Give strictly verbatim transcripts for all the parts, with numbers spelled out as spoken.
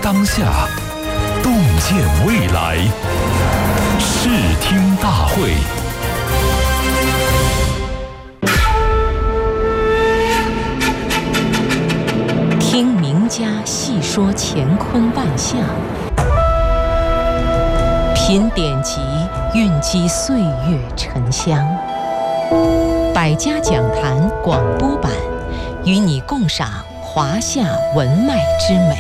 当下，洞见未来。视听大会。 听名家细说乾坤万象，品典籍蕴积岁月沉香。百家讲坛广播版，与你共赏华夏文脉之美。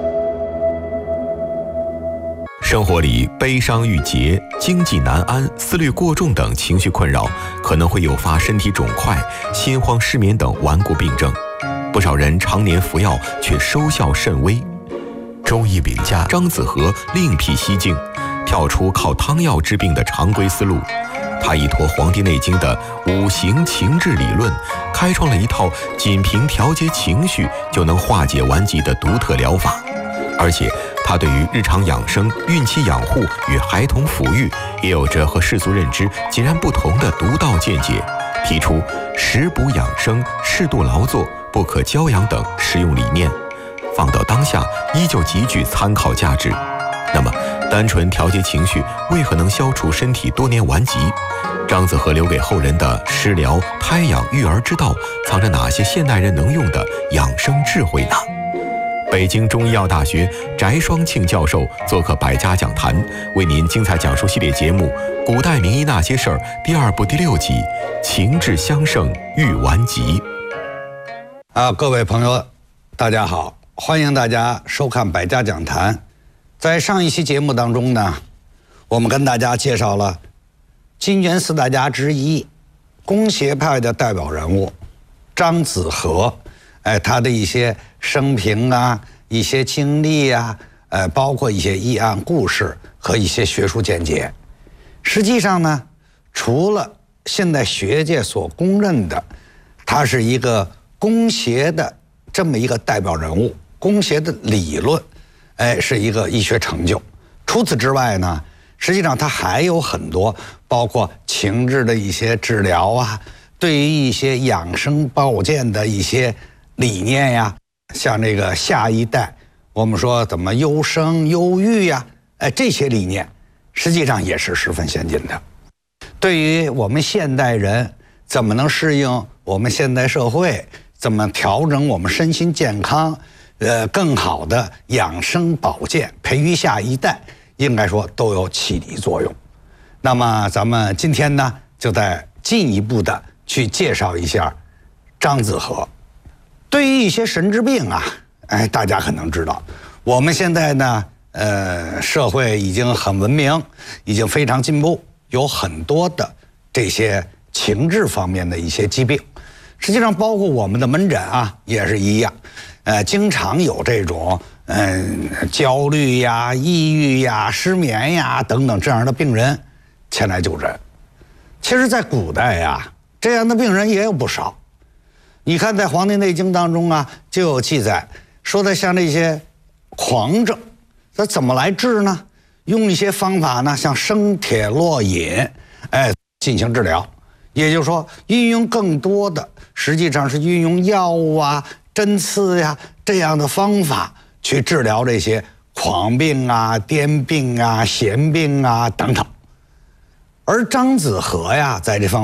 生活里悲伤郁结、经济难安、思虑过重等情绪困扰，可能会诱发身体肿块、心慌失眠等顽固病症。不少人常年服药却收效甚微。中医名家张子和另辟蹊径，跳出靠汤药治病的常规思路。他依托《黄帝内经》的五行情志理论，开创了一套仅凭调节情绪就能化解顽疾的独特疗法。而且他对于日常养生、孕期养护与孩童抚育也有着和世俗认知截然不同的独到见解，提出食补养生、适度劳作、不可骄阳等实用理念，放到当下依旧极具参考价值。那么单纯调节情绪为何能消除身体多年顽疾？张子和留给后人的食疗、胎养、育儿之道，藏着哪些现代人能用的养生智慧呢？北京中医药大学翟双庆教授做客百家讲坛，为您精彩讲述系列节目《古代名医那些事儿》第二部第六集：情志相胜御顽疾。 啊，各位朋友，大家好，欢迎大家收看百家讲坛。在上一期节目当中呢，我们跟大家介绍了金元四大家之一、公协派的代表人物张子和，哎，他的一些生平啊、一些经历啊，呃，包括一些医案故事和一些学术见解。实际上呢，除了现代学界所公认的，他是一个公协的这么一个代表人物，公协的理论，哎，是一个医学成就。除此之外呢，实际上他还有很多，包括情志的一些治疗啊，对于一些养生保健的一些理念呀，像这个下一代我们说怎么优生优育呀，哎，这些理念实际上也是十分先进的。对于我们现代人怎么能适应我们现代社会，怎么调整我们身心健康，呃，更好的养生保健，培育下一代，应该说都有启迪作用。那么咱们今天呢，就再进一步的去介绍一下张子和。对于一些神志病啊，哎，大家可能知道，我们现在呢，呃，社会已经很文明，已经非常进步，有很多的这些情志方面的一些疾病。实际上，包括我们的门诊啊，也是一样，呃，经常有这种嗯、呃、焦虑呀、抑郁呀、失眠呀等等这样的病人前来就诊。其实，在古代呀，这样的病人也有不少。你看，在《黄帝内经》当中啊，就有记载说的，像这些狂症，它怎么来治呢？用一些方法呢，像生铁络饮，哎，进行治疗。也就是说，运用更多的，实际上是运用药物啊、针刺呀、这样的方法去治疗这些狂病啊、癫病啊、痫病啊等等。而张子和呀，在这方面